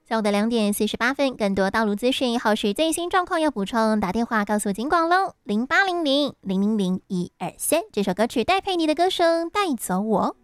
下午的2点48分，更多道路资讯，后续最新状况要补充，打电话告诉警广喽，0800-000-123。这首歌曲戴佩妮的歌声带走我。